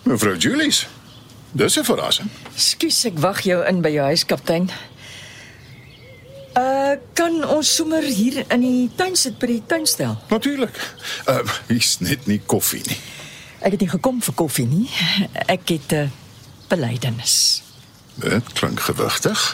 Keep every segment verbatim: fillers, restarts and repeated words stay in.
Mevrou Julies, dis 'n verrassing. Skus, ek wag jou in by jou huis, kaptein. Uh, kan ons sommer hier in die tuin sit by die tuinstel? Natuurlik. Uh, hier's net nie koffie nie. Ek het nie gekom vir koffie nie. Ek het 'n uh, belydenis. Dit klink gewigtig.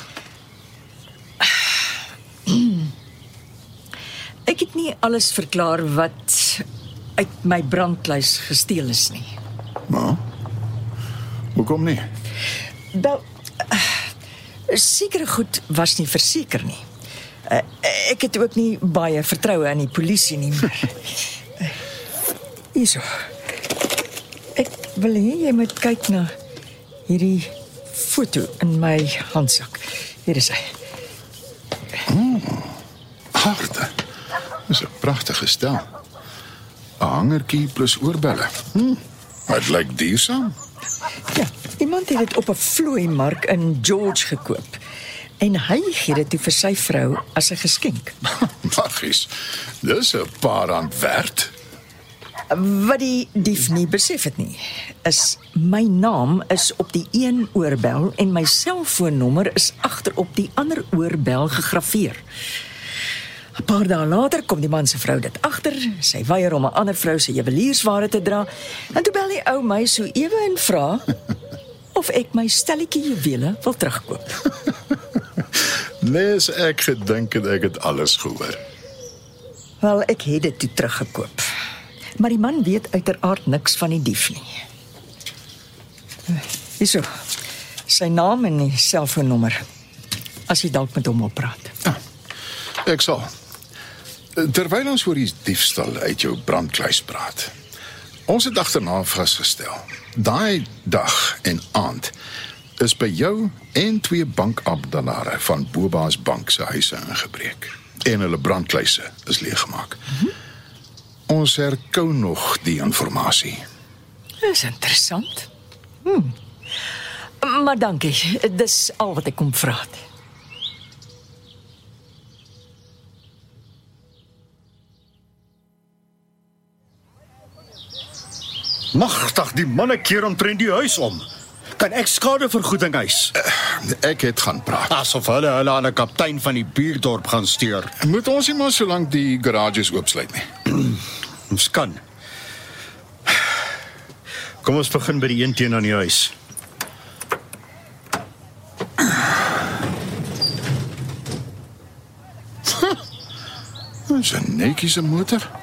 Ek het nie alles verklaar wat uit my brandkluis gesteel is nie. Maar, hoekom nie? Wel, uh, sekere goed was nie verseker nie. Uh, ek het ook nie baie vertroue in die polisie nie, maar... Uh, hierso. Ek wil hê jy moet kyk na hierdie foto in my handsak. Hier is hy. Oh, harde. Dis 'n pragtige stel. 'n Hangertjie plus oorbelle. Hm, dit lyk duursaam. Ja, iemand het dit op 'n vlooimark in George gekoop. En hy gee dit toe vir sy vrou as 'n geskenk. Magies. Dis 'n paar rand werd. Wat die dief nie besef het nie, is my naam is op die een oorbel en my selfoonnommer is agter op die ander oorbel gegraveer. 'n Paar dae later kom die man se vrou dit agter, sy weier om 'n ander vrou se juweliersware te dra, en toe bel die ou my so ewe en vra of ek my stelletjie juwele wil terugkoop. Nes ek gedink het ek het alles gehoor. Wel, ek het dit toe teruggekoop. Maar die man weet uiteraard niks van die dief nie. Hierso, sy naam en die selfoonnommer, as jy dalk met hom wil praat. Ja, ek sal. Terwyl ons oor die diefstal uit jou brandkluis praat, ons het agterna vasgestel, daai dag en aand is by jou en twee bankambtenare van Boba's bank se huise ingebreek en hulle brandkluise is leeggemaak. Mm-hmm. Ons herkou nog die inligting. Dis interessant. Hmm. Maar dankie, dis al wat ek kom vra het. Magtig, die manne keer omtrent die huis om. Kan ek skadevergoeding eis? Uh, ek het gaan praat. Asof hulle hulle aan 'n kaptein van die buurdorp gaan stuur. Moet ons nie maar solank die garages oopsluit nie. Ons kan. Kom ons begin by die een teen aan die huis. Dis 'n netjiese motor.